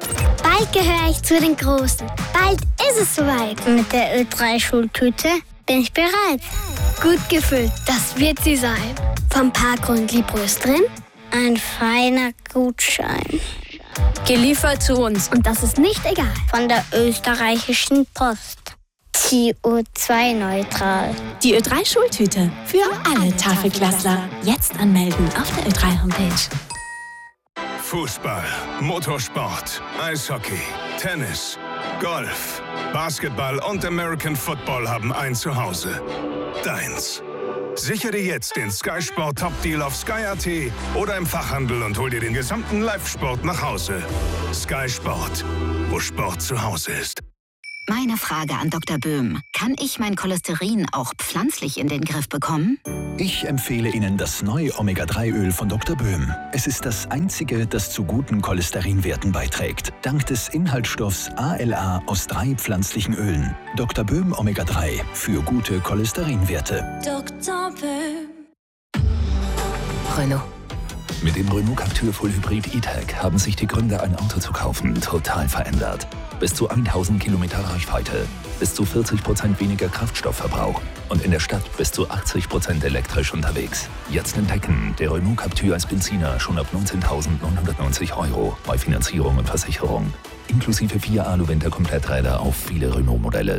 Bald gehöre ich zu den Großen. Bald ist es soweit. Mit der Ö3-Schultüte bin ich bereit. Gut gefüllt, das wird sie sein. Vom Parkgrund Liebros drin, ein feiner Gutschein. Geliefert zu uns. Und das ist nicht egal. Von der österreichischen Post. CO2-neutral. Die Ö3-Schultüte für alle Tafelklassler. Jetzt anmelden auf der Ö3-Homepage. Fußball, Motorsport, Eishockey, Tennis, Golf, Basketball und American Football haben ein Zuhause. Deins. Sichere dir jetzt den Sky Sport Top Deal auf Sky.at oder im Fachhandel und hol dir den gesamten Live-Sport nach Hause. Sky Sport, wo Sport zu Hause ist. Meine Frage an Dr. Böhm. Kann ich mein Cholesterin auch pflanzlich in den Griff bekommen? Ich empfehle Ihnen das neue Omega-3-Öl von Dr. Böhm. Es ist das einzige, das zu guten Cholesterinwerten beiträgt. Dank des Inhaltsstoffs ALA aus 3 pflanzlichen Ölen. Dr. Böhm Omega-3 für gute Cholesterinwerte. Dr. Böhm. Renault. Mit dem Renault Captur Full Hybrid E-Tech haben sich die Gründe, ein Auto zu kaufen, total verändert. Bis zu 1000 Kilometer Reichweite, bis zu 40% weniger Kraftstoffverbrauch und in der Stadt bis zu 80% elektrisch unterwegs. Jetzt entdecken, der Renault Captur als Benziner schon ab 19.990 € bei Finanzierung und Versicherung. Inklusive 4 Alu-Winter-Kompletträder auf viele Renault-Modelle.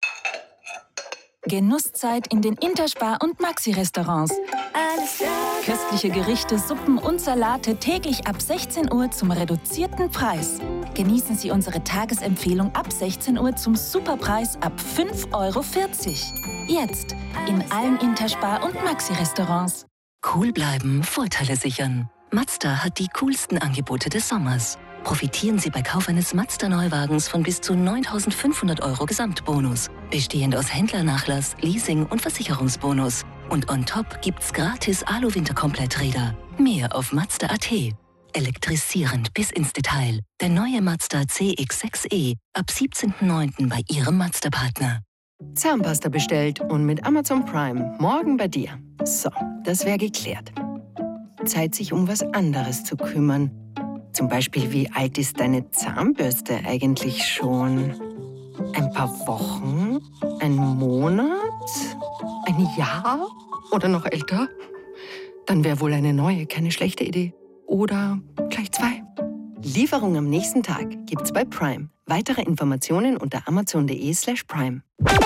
Genusszeit in den Interspar- und Maxi-Restaurants. Köstliche Gerichte, Suppen und Salate täglich ab 16 Uhr zum reduzierten Preis. Genießen Sie unsere Tagesempfehlung ab 16 Uhr zum Superpreis ab 5,40 €. Jetzt in allen Interspar- und Maxi-Restaurants. Cool bleiben, Vorteile sichern. Mazda hat die coolsten Angebote des Sommers. Profitieren Sie bei Kauf eines Mazda-Neuwagens von bis zu 9.500 € Gesamtbonus. Bestehend aus Händlernachlass, Leasing und Versicherungsbonus. Und on top gibt's gratis Alu-Winter-Kompletträder. Mehr auf Mazda.at. Elektrisierend bis ins Detail. Der neue Mazda CX-6e ab 17.09. bei Ihrem Mazda-Partner. Zahnpasta bestellt und mit Amazon Prime morgen bei dir. So, das wäre geklärt. Zeit, sich um was anderes zu kümmern. Zum Beispiel, wie alt ist deine Zahnbürste eigentlich schon? Ein paar Wochen? Ein Monat? Ein Jahr? Oder noch älter? Dann wäre wohl eine neue keine schlechte Idee. Oder gleich 2. Lieferung am nächsten Tag gibt's bei Prime. Weitere Informationen unter amazon.de/prime.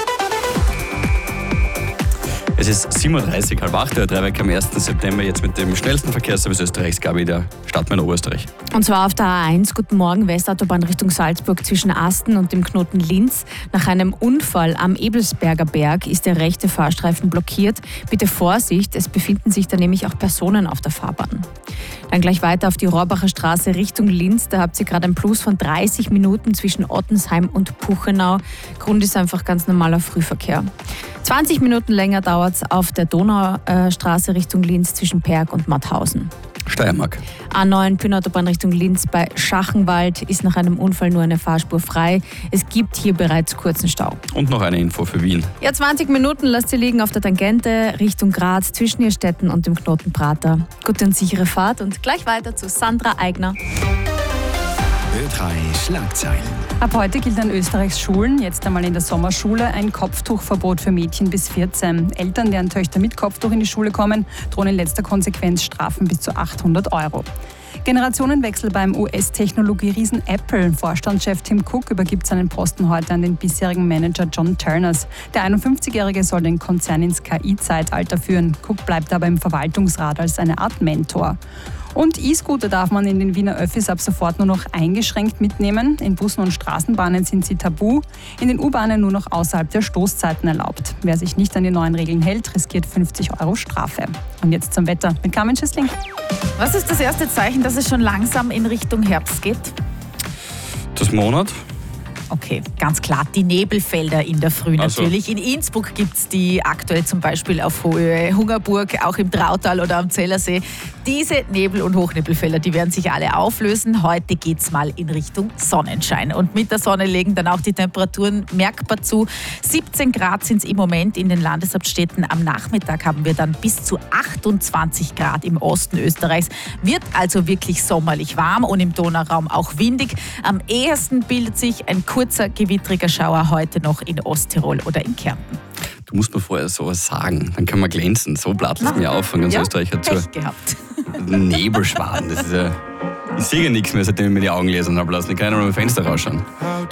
Es ist 7:30 Uhr, halb 8 Uhr, Dreiweg am 1. September, jetzt mit dem schnellsten Verkehrsservice Österreichs, Gabi, der Stadtmann Oberösterreich. Und zwar auf der A1, guten Morgen, Westautobahn Richtung Salzburg zwischen Asten und dem Knoten Linz. Nach einem Unfall am Ebelsberger Berg ist der rechte Fahrstreifen blockiert. Bitte Vorsicht, es befinden sich da nämlich auch Personen auf der Fahrbahn. Dann gleich weiter auf die Rohrbacher Straße Richtung Linz. Da habt ihr gerade ein Plus von 30 Minuten zwischen Ottensheim und Puchenau. Grund ist einfach ganz normaler Frühverkehr. 20 Minuten länger dauert es auf der Donaustraße Richtung Linz zwischen Perg und Mauthausen. Steiermark. A9 Pünautobahn Richtung Linz bei Schachenwald ist nach einem Unfall nur eine Fahrspur frei. Es gibt hier bereits kurzen Stau. Und noch eine Info für Wien. Ja, 20 Minuten lasst ihr liegen auf der Tangente Richtung Graz zwischen Irrstetten und dem Knoten Prater. Gute und sichere Fahrt und gleich weiter zu Sandra Eigner. Ö3 Schlagzeilen. Ab heute gilt an Österreichs Schulen, jetzt einmal in der Sommerschule, ein Kopftuchverbot für Mädchen bis 14. Eltern, deren Töchter mit Kopftuch in die Schule kommen, drohen in letzter Konsequenz Strafen bis zu 800 €. Generationenwechsel beim US-Technologieriesen Apple. Vorstandschef Tim Cook übergibt seinen Posten heute an den bisherigen Manager John Terners. Der 51-Jährige soll den Konzern ins KI-Zeitalter führen. Cook bleibt aber im Verwaltungsrat als eine Art Mentor. Und E-Scooter darf man in den Wiener Öffis ab sofort nur noch eingeschränkt mitnehmen. In Bussen und Straßenbahnen sind sie tabu, in den U-Bahnen nur noch außerhalb der Stoßzeiten erlaubt. Wer sich nicht an die neuen Regeln hält, riskiert 50 € Strafe. Und jetzt zum Wetter mit Carmen Schüssling. Was ist das erste Zeichen, dass es schon langsam in Richtung Herbst geht? Das Monat? Okay, ganz klar, die Nebelfelder in der Früh Also. natürlich. In Innsbruck gibt es die aktuell zum Beispiel auf Höhe Hungerburg, auch im Trautal oder am Zellersee. Diese Nebel- und Hochnebelfelder, die werden sich alle auflösen. Heute geht's mal in Richtung Sonnenschein. Und mit der Sonne legen dann auch die Temperaturen merkbar zu. 17 Grad sind es im Moment in den Landeshauptstädten. Am Nachmittag haben wir dann bis zu 28 Grad im Osten Österreichs. Wird also wirklich sommerlich warm und im Donauraum auch windig. Am ehesten bildet sich ein kurzer gewittriger Schauer heute noch in Osttirol oder in Kärnten. Du musst mir vorher sowas sagen, dann können wir glänzen. So blatt es mir auf von ganz Österreich dazu. Pech gehabt. Nebelschwaden, das ist ja... Ich sehe ja nichts mehr, seitdem ich mir die Augen lesen habe lassen. Ich kann ja nur am Fenster rausschauen.